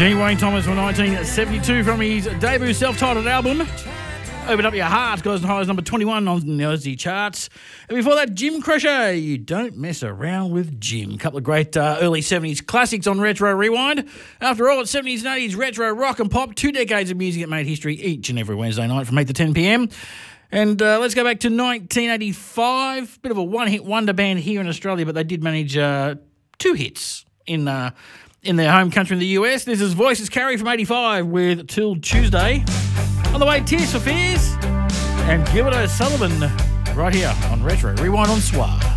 G. Wayne Thomas from 1972 from his debut self-titled album, Open Up Your Heart, goes as high as number 21 on the Aussie charts. And before that, Jim Croce, You Don't Mess Around with Jim. A couple of great early 70s classics on Retro Rewind. After all, it's 70s and 80s retro rock and pop, 2 decades of music that made history each and every Wednesday night from 8 to 10 p.m. And let's go back to 1985. Bit of a one-hit wonder band here in Australia, but they did manage 2 hits in their home country in the US. This is Voices Carry from 85 with Till Tuesday. On the way, Tears for Fears and Gilbert O'Sullivan right here on Retro Rewind on SWAR.